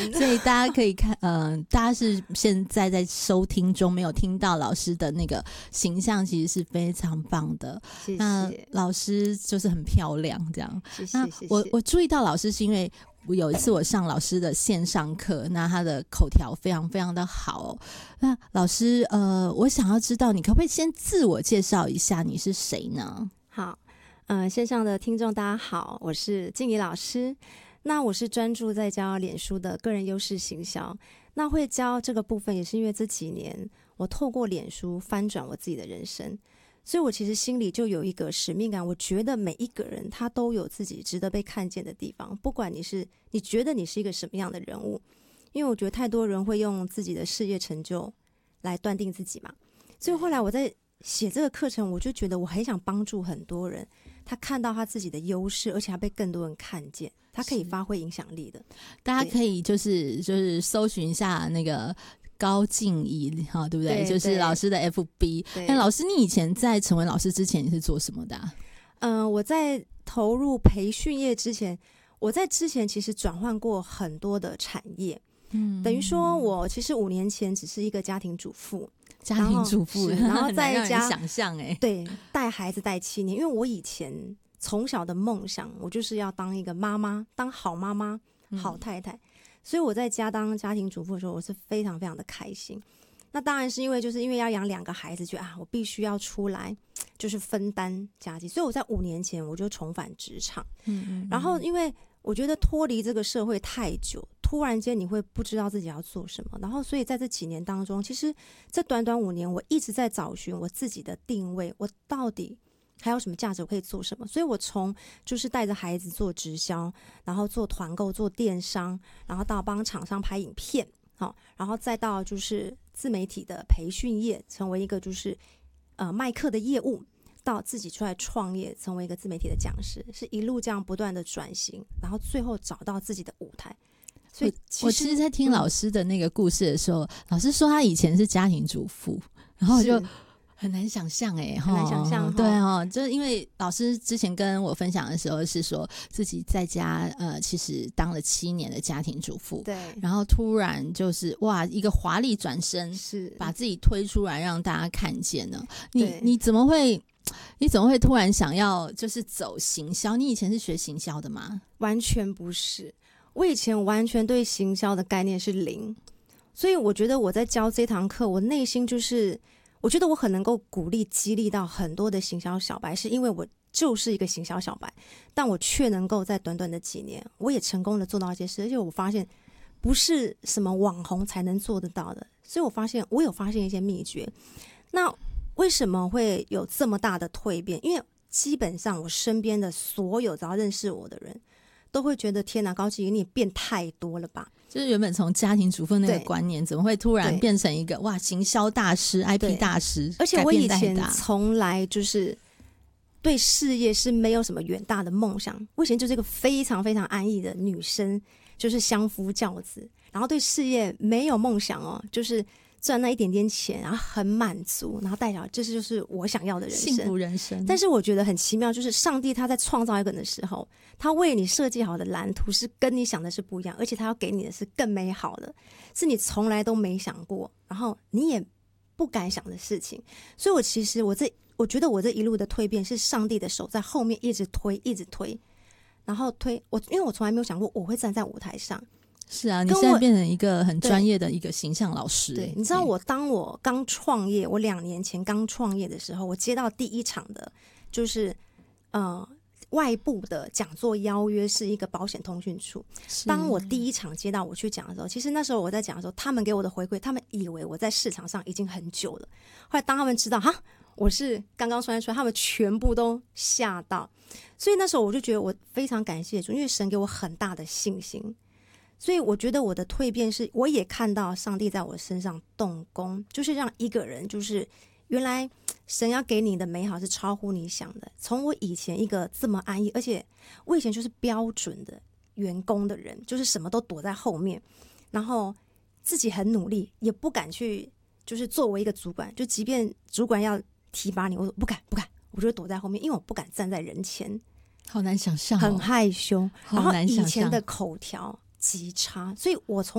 所以大家可以看，大家是现在在收听中没有听到老师的那个形象，其实是非常棒的。 谢谢。 那老师就是很漂亮，这样。 谢谢。 那我注意到老师是因为有一次我上老师的线上课，那他的口条非常非常的好哦。那老师，我想要知道，你可不可以先自我介绍一下你是谁呢？ 好，线上的听众大家好，我是静怡老师。那我是专注在教脸书的个人优势行销。那会教这个部分，也是因为这几年我透过脸书翻转我自己的人生。所以我其实心里就有一个使命感，我觉得每一个人他都有自己值得被看见的地方，不管你觉得你是一个什么样的人物，因为我觉得太多人会用自己的事业成就来断定自己嘛。所以后来我在写这个课程，我就觉得我很想帮助很多人，他看到他自己的优势，而且他被更多人看见，他可以发挥影响力的。 大家可以就是搜寻一下那个高静怡，对不对？就是老师的 FB。那老师，你以前在成为老师之前，你是做什么的我在投入培训业之前，我在之前其实转换过很多的产业。等于说我其实5年前只是一个家庭主妇， 然后在家想象对，带孩子带7年，因为我以前从小的梦想，我就是要当一个妈妈，当好妈妈、好太太。所以我在家当家庭主妇的时候，我是非常非常的开心。那当然是因为要养2个孩子，觉得我必须要出来就是分担家计。所以我在5年前我就重返职场。然后因为我觉得脱离这个社会太久，突然间你会不知道自己要做什么。然后所以在这几年当中，其实这短短5年，我一直在找寻我自己的定位，我到底还有什么价值，我可以做什么。所以我从就是带着孩子做直销，然后做团购、做电商，然后到帮厂商拍影片，然后再到就是自媒体的培训业，成为一个就是卖课的业务，到自己出来创业，成为一个自媒体的讲师，是一路这样不断的转型，然后最后找到自己的舞台。所以我其实在听老师的那个故事的时候，老师说他以前是家庭主妇，然后我就很难想象很难想象。 对就是因为老师之前跟我分享的时候是说自己在家其实当了7年的家庭主妇， 对， 然后突然就是一个华丽转身， 是把自己推出来让大家看见了。你怎么会突然想要就是走行销？你以前是学行销的吗？ 完全不是，我以前完全对行销的概念是0，所以我觉得我在教这堂课，我内心就是我觉得我很能够鼓励激励到很多的行销小白，是因为我就是一个行销小白，但我却能够在短短的几年，我也成功的做到一些事，而且我发现不是什么网红才能做得到的，所以我有发现一些秘诀。那为什么会有这么大的蜕变？因为基本上我身边的所有只要认识我的人都会觉得天哪，高静怡你变太多了吧， 就是原本从家庭主妇那个观念怎么会突然变成一个行销大师 IP 大师。 而且我以前从来就是对事业是没有什么远大的梦想，我以前就是一个非常非常安逸的女生，就是相夫教子，然后对事业没有梦想就是赚那一点点钱，然后很满足，然后带小孩，这就是我想要的人生， 幸福人生。 但是我觉得很奇妙，就是上帝他在创造一个人的时候，他为你设计好的蓝图是跟你想的是不一样，而且他要给你的是更美好的，是你从来都没想过，然后你也不敢想的事情。所以我觉得我这一路的蜕变是上帝的手在后面一直推一直推，然后因为我从来没有想过我会站在舞台上。 是啊，你现在变成一个很专业的一个形象老师。 对，你知道当我刚创业，我2年前刚创业的时候，我接到第一场的就是外部的讲座邀约，是一个保险通讯处。当我第一场接到我去讲的时候，其实那时候我在讲的时候，他们给我的回馈，他们以为我在市场上已经很久了。后来当他们知道我是刚刚创业出来，他们全部都吓到。所以那时候我就觉得我非常感谢主，因为神给我很大的信心。所以我觉得我的蜕变是，我也看到上帝在我身上动工，就是让一个人，就是原来神要给你的美好是超乎你想的。从我以前一个这么安逸，而且我以前就是标准的员工的人，就是什么都躲在后面，然后自己很努力，也不敢去，就是作为一个主管，就即便主管要提拔你，我不敢，我就躲在后面，因为我不敢站在人前， 好难想象很害羞， 好难想象。 然后以前的口条极差，所以我从